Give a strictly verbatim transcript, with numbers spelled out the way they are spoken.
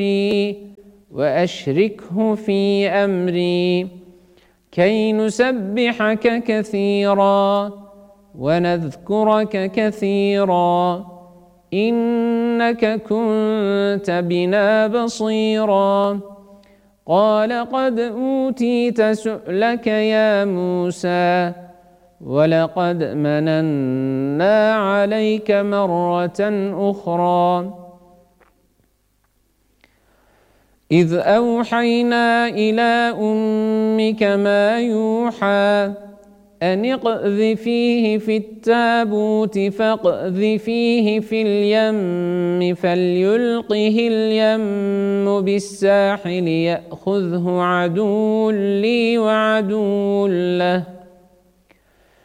وأشركه في أمري كي نسبحك كثيرا ونذكرك كثيرا إنك كنت بنا بصيرا. قال قد أوتيت سؤلك يا موسى ولقد مننا عليك مرة أخرى إذ أوحينا إلى أمك ما يوحى أن اقذفيه في التابوت فاقذفيه في اليم فليلقه اليم بالساحل يأخذه عدو لي وعدو له